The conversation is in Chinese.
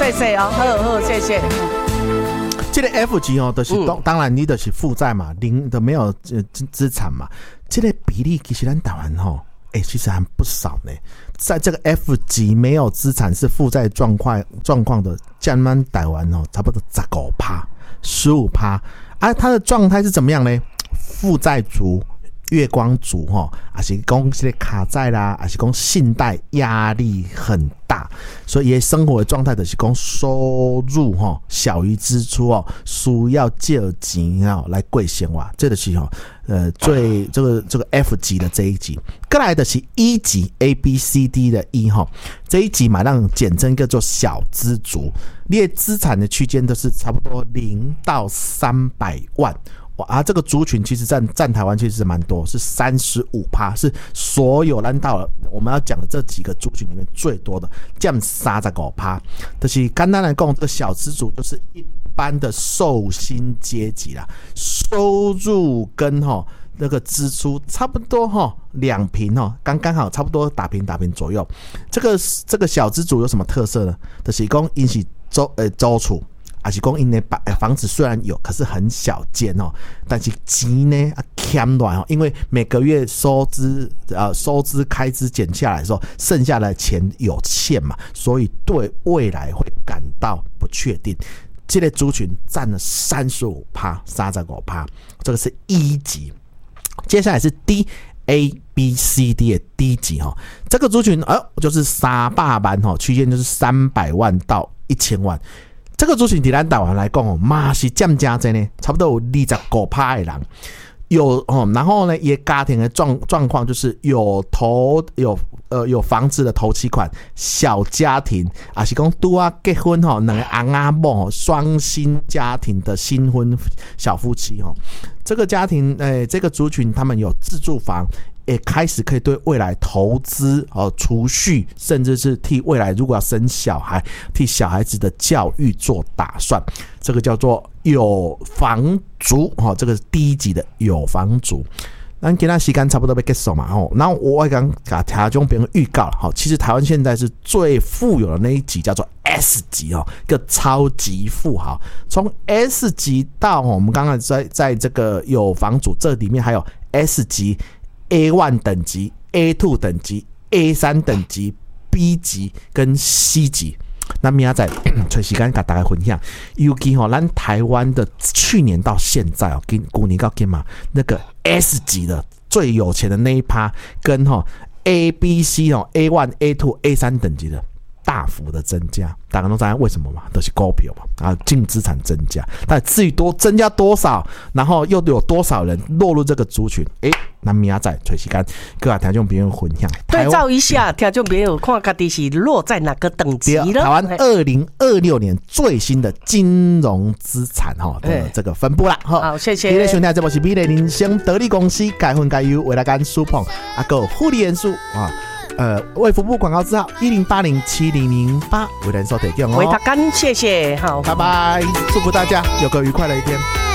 谢谢哦，好，谢谢。 这个 F 级哦，就是当然你就是负债嘛，零的没有资产嘛，这个比例其实咱台湾吼，其实还不少呢。在这个 F 级没有资产是负债状况的，占咱台湾哦，差不多15%、15%啊，它的状态是怎么样呢？负债族、月光族还是讲这个卡债啦，还是讲信贷压力很大，所以生活的状态就是讲收入小于支出需要借钱来过生活，这就是最这个 F 级的这一级。再来的是 E 级 A B C D 的 E 这一级嘛，让简称叫做小资族，你的资产的区间都是差不多0到300万。这个族群其实占台湾其实是蛮多，是 35%， 是所有我们要讲的这几个族群里面最多的，占 35%。就是简单来讲，这个小资族就是一般的受薪阶级啦，收入跟那个支出差不多两平刚刚好，差不多打平左右。这个小资族有什么特色呢？就是讲因是租厝。还是讲因的房子虽然有，可是很小间但是钱呢欠乱因为每个月收支开支减下来的时候，剩下的钱有限嘛，所以对未来会感到不确定。这类族群占了 35%、35%， 这个是一级。接下来是 D。A、B、C、D 的 D 级这个族群就是300万区间就是300万到1000万。这个族群在咱台湾来讲嘛是占加多呢，差不多有 25% 的人有然后呢，也家庭的状况就是有房子的头期款，小家庭，还是讲拄啊结婚两个翁仔某双薪家庭的新婚小夫妻这个家庭这个族群他们有自住房。也开始可以对未来投资储蓄，甚至是替未来如果要生小孩，替小孩子的教育做打算，这个叫做有房族这个是第一级的有房族。咱今天时间差不多要结束嘛然后我刚给听众朋友预告了其实台湾现在是最富有的那一级叫做 S 级一个超级富豪。从 S 级到我们刚刚在这个有房族这里面还有 S 级。A1 等级 A2 等级 A3 等级 B 级跟 C 级。那明仔载找时间跟大家分享，尤其咱台湾的去年到现在去年到今嘛，那个 S 级的最有钱的那一趴，跟A、B、C A1、A2、A3 等级的大幅的增加，大家都知道为什么嘛？都是股票嘛，净资产增加。但至于增加多少，然后又有多少人落入这个族群？那明仔载找时间跟听众朋友分享， 对照一下，听众朋友看自己是落在哪个等级了。 台湾2026年最新的金融资产的这个分布啦。 好，谢谢。 今天收听这部是美丽人生得力公司改混改优为大家苏捧个护理元素卫福部广告字号10807008为人所提供为大家谢谢，好， 拜拜，祝福大家有个愉快的一天。